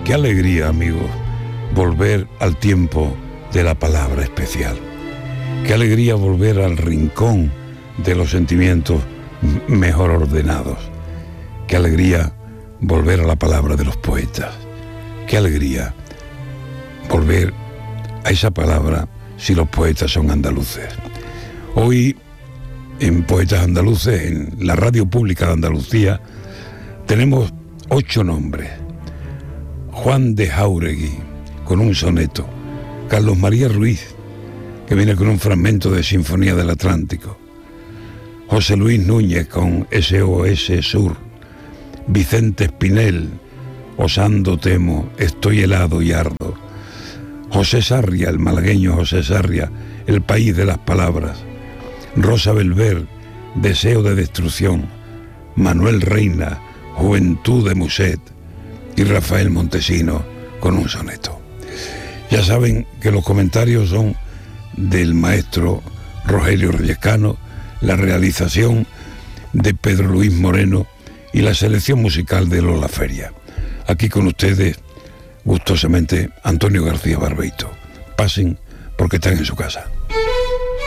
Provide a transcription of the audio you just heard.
Qué alegría, amigos, volver al tiempo de la palabra especial. Qué alegría volver al rincón de los sentimientos mejor ordenados. Qué alegría volver a la palabra de los poetas. Qué alegría volver a esa palabra si los poetas son andaluces. Hoy, en Poetas Andaluces, en la Radio Pública de Andalucía, tenemos 8 nombres. Juan de Jáuregui, con un soneto. Carlos María Ruiz, que viene con un fragmento de Sinfonía del Atlántico. José Luis Núñez con SOS Sur. Vicente Espinel, osando temo, estoy helado y ardo. José Sarria, el malagueño José Sarria, el país de las palabras. Rosa Belver, deseo de destrucción. Manuel Reina, juventud de Muset. Y Rafael Montesino con un soneto. Ya saben que los comentarios son del maestro Rogelio Reyescano, la realización de Pedro Luis Moreno y la selección musical de Lola Feria. Aquí con ustedes, gustosamente, Antonio García Barbeito. Pasen porque están en su casa.